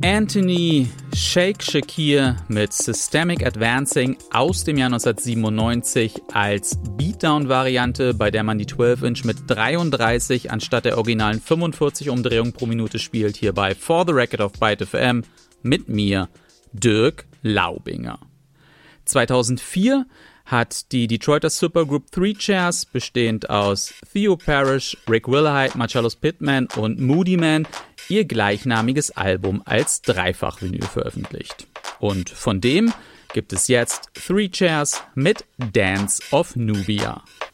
Anthony Shake Shakir mit Systemic Advancing aus dem Jahr 1997 als Beatdown-Variante, bei der man die 12-Inch mit 33 anstatt der originalen 45 Umdrehungen pro Minute spielt, hier bei For the Record auf Byte FM mit mir, Dirk Laubinger. 2004 hat die Detroiter Supergroup Three Chairs, bestehend aus Theo Parrish, Rick Wilhite, Marcellus Pittman und Moody Man, ihr gleichnamiges Album als Dreifach-Vinyl veröffentlicht. Und von dem gibt es jetzt Three Chairs mit Dance of Nubia.